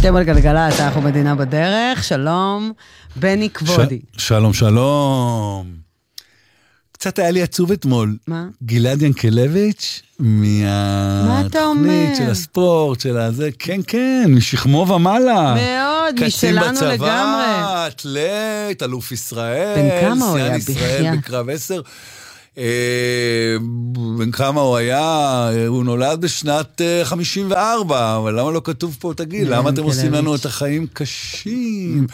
אתם על גלגלצ, אנחנו מדינה בדרך, שלום, בני כבודי. שלום, שלום. קצת היה לי עצוב אתמול. מה? גלעד ינקלביץ' מהתוכנית של הספורט, של הזה, כן, כן, משכמו ומעלה. מאוד, משלנו לגמרי. קצין בצבא, אתלט, אלוף ישראל. בן כמה הוא היה ישראל בקרב 10. בן כמה הוא היה, הוא נולד בשנת 54, אבל למה לא כתוב פה את הגיל? למה אתם עושים לנו את החיים קשים?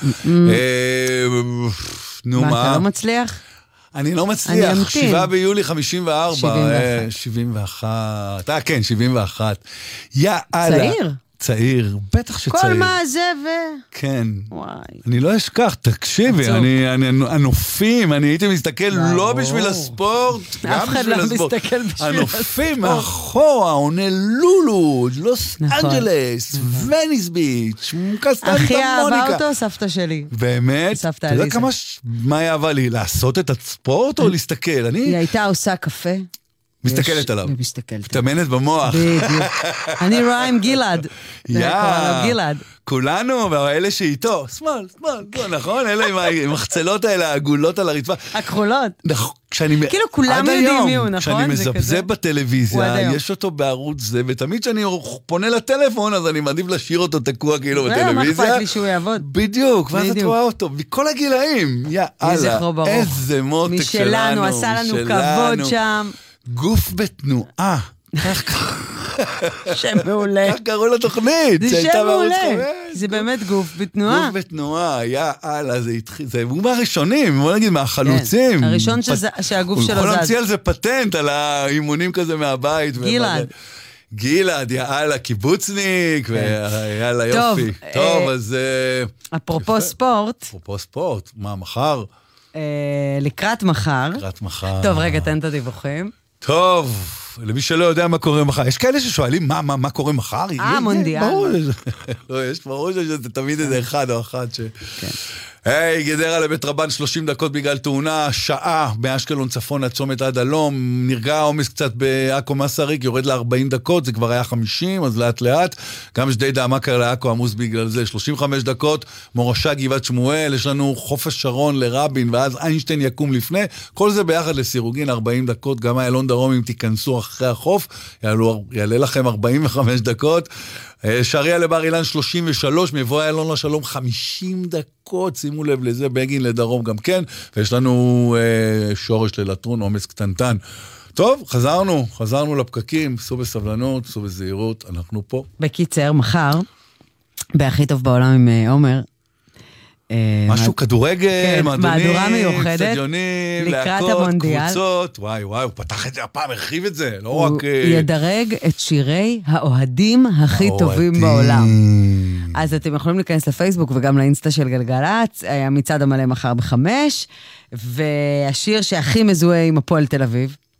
נו מה? אתה לא מצליח? אני לא מצליח, 7 ביולי 54, 71, כן, 71. יאללה. צעיר? צעיר, בטח שצעיר. כל מה זה כן. וואי. אני לא אשכח, תקשיבי, הנופים, אני הייתי מסתכל לא בשביל הספורט, אף אחד לא מסתכל בשביל הספורט. הנופים מאחורה, הונלולו, לוס אנג'לס, וניס ביץ', קסטנטה מוניקה. הכי אהבה אותו, סבתא שלי. באמת? סבתא אתה יודע אליסה. כמה, מה היא אהבה לי? לעשות את הספורט או להסתכל? היא הייתה עושה קפה. מסתכלת עליו. מסתכלת. מתאמנת במוח. בדיוק. אני רואה עם גלעד. גלעד. כולנו, והאלה שאיתו, שמאל, נכון? אלה עם המחצלות האלה, העגולות על הרצפה. הכחולות. כאילו כולם יודעים מי הוא, נכון? כשאני מזבזב בטלוויזיה, יש אותו בערוץ זה, ותמיד כשאני פונה לטלפון, אז אני מעדיף לשיר אותו תקוע כאילו בטלוויזיה. מה אכפת לי שהוא יעבוד? בדיוק, ואז את רואה אותו, מכל הגילאים. יאללה, איזה מותק שלנו. משלנו, עשה לנו כבוד שם. גוף בתנועה. שם מעולה. איך קראו לתוכנית? זה שם מעולה. זה באמת גוף בתנועה. גוף בתנועה, יאללה, זה התחיל. זה הוא מהראשונים, בוא נגיד, מהחלוצים. הראשון שהגוף שלו זז. הוא יכול להמציא על זה פטנט, על האימונים כזה מהבית. גלעד. גלעד, יאללה, קיבוצניק, ויאללה, יופי. טוב, אז... אפרופו ספורט. אפרופו ספורט, מה, מחר? לקראת מחר. לקראת מחר. טוב, רגע, תן את הדיווחים. טוב, למי שלא יודע מה קורה מחר. יש כאלה ששואלים מה קורה מחר? מונדיאל. ברור. לא, יש ברור שזה תמיד איזה אחד או אחת ש... כן. היי, גדרה לבית רבן 30 דקות בגלל תאונה, שעה מאשקלון צפון עד צומת עד הלום, נרגע העומס קצת בעכו מסריק, יורד ל-40 דקות, זה כבר היה 50, אז לאט לאט, גם שדי עמקר לעכו עמוס בגלל זה, 35 דקות, מורשה גבעת שמואל, יש לנו חופש שרון לרבין, ואז איינשטיין יקום לפני, כל זה ביחד לסירוגין 40 דקות, גם איילון דרום אם תיכנסו אחרי החוף, יעלה לכם 45 דקות, שריה לבר אילן 33, מבוא איילון לשלום 50 דקות, שימו לב לזה, בגין לדרום גם כן, ויש לנו שורש ללטרון, עומס קטנטן. טוב, חזרנו לפקקים, סעו בסבלנות, סעו בזהירות, אנחנו פה. בקיצר, מחר, בהכי טוב בעולם עם עומר, משהו כדורגל, מהדורה מיוחדת, סטדיונים, להקות, קבוצות, וואי, הוא פתח את זה הפעם, הרחיב את זה, לא רק... הוא ידרג את שירי האוהדים הכי טובים בעולם. אז אתם יכולים להיכנס לפייסבוק וגם לאינסטה של גלגלצ, המצעד המלא מחר ב5, והשיר שהכי מזוהה עם הפועל תל אביב,